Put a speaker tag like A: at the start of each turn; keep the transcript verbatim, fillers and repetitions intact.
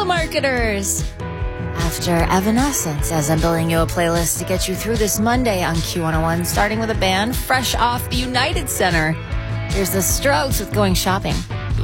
A: telemarketers. After Evanescence, as I'm building you a playlist to get you through this Monday on Q one oh one, starting with a band fresh off the United Center. Here's the Strokes with Going Shopping.